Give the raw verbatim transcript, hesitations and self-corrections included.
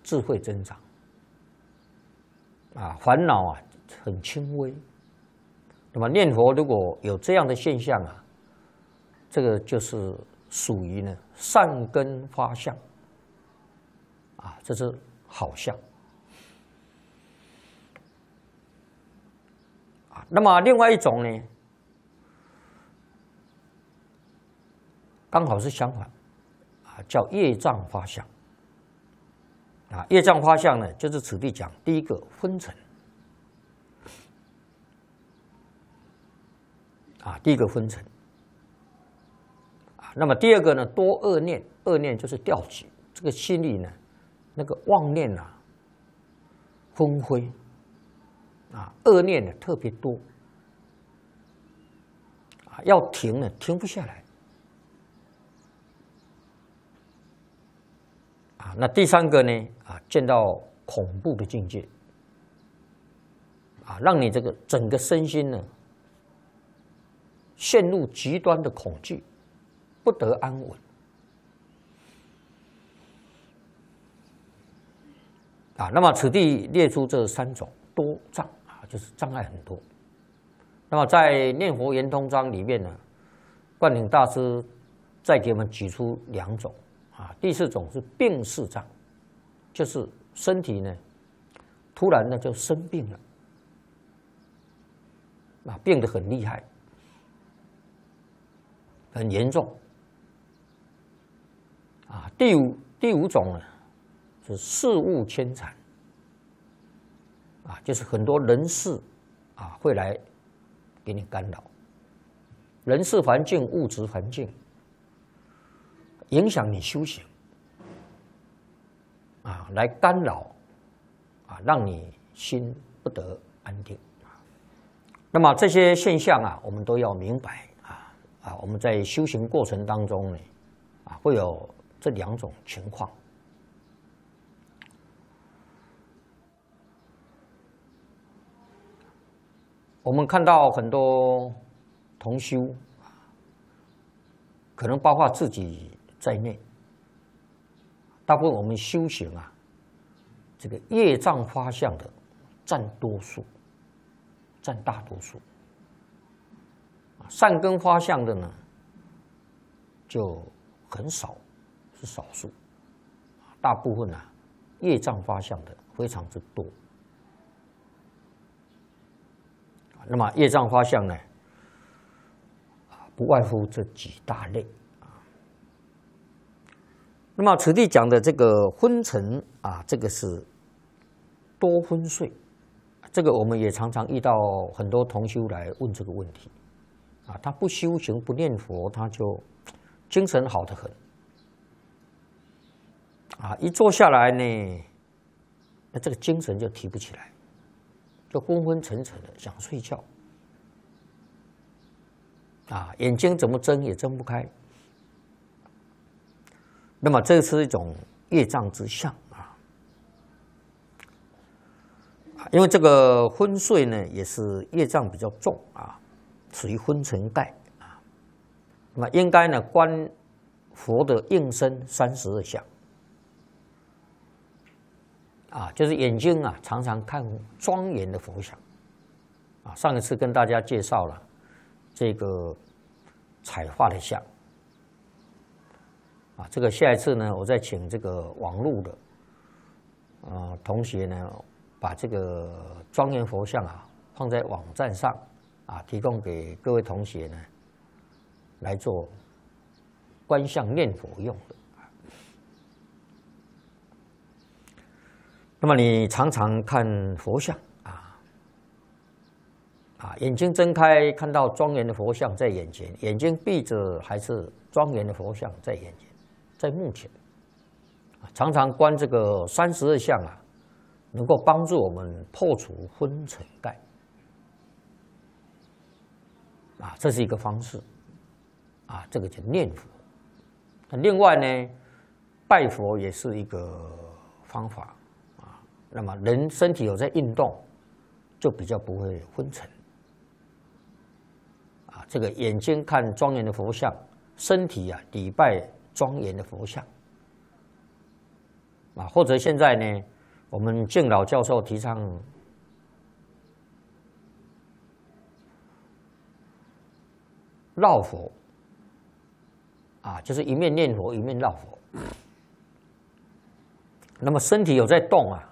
智慧增长，啊，烦恼啊很轻微。那么念佛如果有这样的现象啊，这个就是属于呢善根发相，啊，这是好相。啊，那么另外一种呢，刚好是相反，啊，叫业障发相。啊，业障发相呢，就是此地讲第一个昏沉，啊，第一个昏沉，啊，那么第二个呢，多恶念，恶念就是掉举，这个心里呢，那个妄念啊，昏灰，啊，恶念呢特别多，啊，要停呢停不下来。啊，那第三个呢？啊，见到恐怖的境界，啊，让你这个整个身心呢，陷入极端的恐惧，不得安稳。啊，那么此地列出这三种多障啊，就是障碍很多。那么在《念佛圆通章》里面呢，灌顶大师再给我们举出两种。啊，第四种是病逝障，就是身体呢突然呢就生病了，啊，病得很厉害，很严重。啊，第五第五种呢是事物牵缠，啊，就是很多人事啊会来给你干扰，人事环境、物质环境。影响你修行，啊，来干扰，啊，让你心不得安定。那么这些现象啊，我们都要明白啊啊，我们在修行过程当中呢，啊，会有这两种情况。我们看到很多同修，可能包括自己在内，大部分我们修行啊，这个业障发相的占多数，占大多数。善根发相的呢，就很少，是少数。大部分啊，业障发相的非常之多。那么业障发相呢，不外乎这几大类。那么此地讲的这个昏沉啊，这个是多昏睡，这个我们也常常遇到很多同修来问这个问题，啊，他不修行不念佛，他就精神好得很，啊，一坐下来呢，那这个精神就提不起来，就昏昏沉沉的想睡觉，啊，眼睛怎么睁也睁不开。那么这是一种业障之相啊，因为这个昏睡呢，也是业障比较重啊，属于昏沉盖啊。那么应该呢观佛的应身三十二相啊，就是眼睛啊常常看庄严的佛像啊。上一次跟大家介绍了这个彩画的像。啊，这个下一次呢，我再请这个网络的呃同学呢，把这个庄严佛像啊放在网站上啊，提供给各位同学呢来做观相念佛用的。那么你常常看佛像啊，啊，眼睛睁开看到庄严的佛像在眼前，眼睛闭着还是庄严的佛像在眼前。在目前，常常观这个三十二相啊，能够帮助我们破除昏沉盖，啊，这是一个方式，啊，这个叫念佛。那另外呢，拜佛也是一个方法啊。那么人身体有在运动，就比较不会昏沉。啊，这个眼睛看庄严的佛像，身体啊礼拜庄严的佛像， 啊，或者现在呢，我们敬老教授提倡绕佛啊，就是一面念佛一面绕佛。那么身体有在动啊，